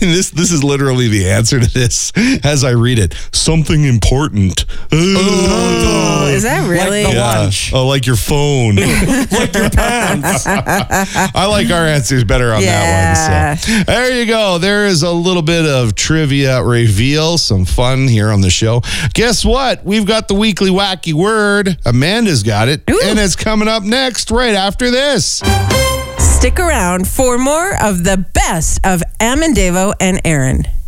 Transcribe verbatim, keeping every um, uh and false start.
this this is literally the answer to this as I read it. Something important. Oh, is that really? Like the Yeah. lunch. Oh, like your phone. Like your pants. I like our answers better on that one. So. There you go. There is a little bit of trivia reveal, some fun here on the show. Guess what? We've got the weekly wacky word. Amanda's got it. Ooh. And it's coming up next right after this. Stick around for more of the best of Amandavo and Aaron.